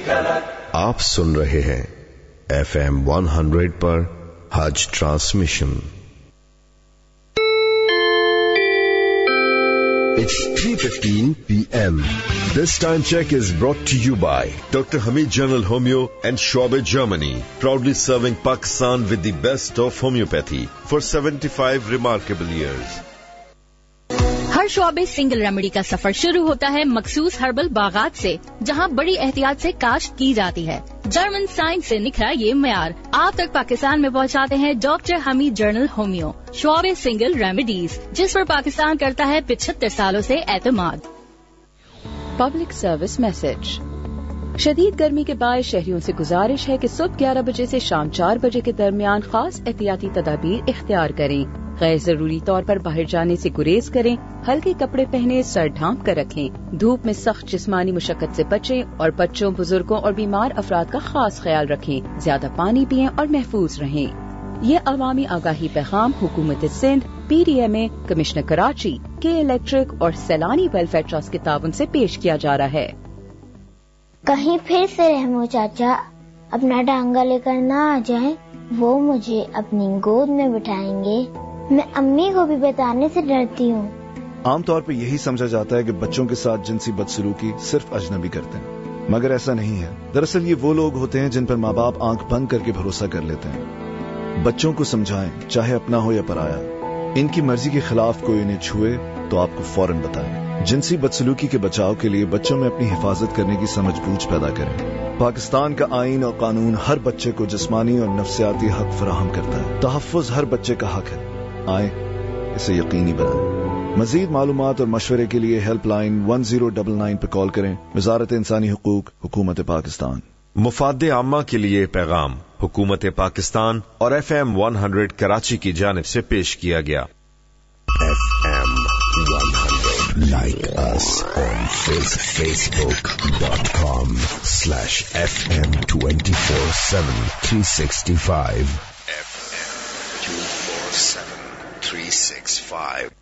آپ سن رہے ہیں FM 100 per Hajj transmission. It's 3:15 p.m. This time check is brought to you by Dr. Hamid General Homeo and Schwabe Germany, proudly serving Pakistan with the best of homeopathy for 75 remarkable years. ہر شعبے single remedy کا سفر شروع ہوتا ہے مخصوص herbal باغات سے، جہاں بڑی احتیاط سے کاشت کی جاتی ہے. جرمن سائنس سے نکھرا یہ معیار آپ تک پاکستان میں پہنچاتے ہیں ڈاکٹر حمید جنرل ہومیو. شعبے سنگل ریمیڈیز، جس پر پاکستان کرتا ہے 75 سالوں سے اعتماد. Public service message. شدید گرمی کے باعث شہریوں سے گزارش ہے کہ صبح 11 بجے سے شام 4 بجے کے درمیان خاص احتیاطی تدابیر اختیار کریں. غیر ضروری طور پر باہر جانے سے گریز کریں. ہلکے کپڑے پہنے، سر ڈھانپ کر رکھیں. دھوپ میں سخت جسمانی مشقت سے بچیں اور بچوں، بزرگوں اور بیمار افراد کا خاص خیال رکھیں. زیادہ پانی پئیں اور محفوظ رہیں. یہ عوامی آگاہی پیغام حکومت سندھ، PDMA، کمشنر کراچی، کے الیکٹرک اور سیلانی ویلفیئر ٹرسٹ کے تعاون سے پیش کیا جا رہا ہے. کہیں پھر سے رحمو چاچا اپنا ڈانگا لے کر نہ آ جائیں. وہ مجھے اپنی گود میں بٹھائیں گے. میں امی کو بھی بتانے سے ڈرتی ہوں. عام طور پہ یہی سمجھا جاتا ہے کہ بچوں کے ساتھ جنسی بدسلوکی صرف اجنبی کرتے ہیں، مگر ایسا نہیں ہے. دراصل یہ وہ لوگ ہوتے ہیں جن پر ماں باپ آنکھ بند کر کے بھروسہ کر لیتے ہیں. بچوں کو سمجھائیں، چاہے اپنا ہو یا پرایا. ان کی مرضی کے خلاف کوئی انہیں چھوئے تو آپ کو فوراً بتائیں. جنسی بدسلوکی کے بچاؤ کے لیے بچوں میں اپنی حفاظت کرنے کی سمجھ بوجھ پیدا کریں. پاکستان کا آئین اور قانون ہر بچے کو جسمانی اور نفسیاتی حق فراہم کرتا ہے. تحفظ ہر بچے کا حق ہے. آئیں اسے یقینی بنائیں. مزید معلومات اور مشورے کے لیے ہیلپ لائن 1099 پر کال کریں. وزارت انسانی حقوق، حکومت پاکستان. مفاد عامہ کے لیے پیغام حکومت پاکستان اور FM 100 کراچی کی جانب سے پیش کیا گیا. FM 100. Like us on Facebook.com/FM 24/7 365. FM 24/7 365.